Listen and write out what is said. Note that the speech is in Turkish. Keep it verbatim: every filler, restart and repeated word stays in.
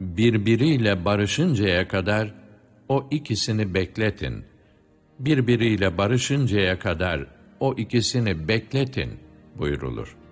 birbiriyle barışıncaya kadar o ikisini bekletin. Birbiriyle barışıncaya kadar o ikisini bekletin buyurulur.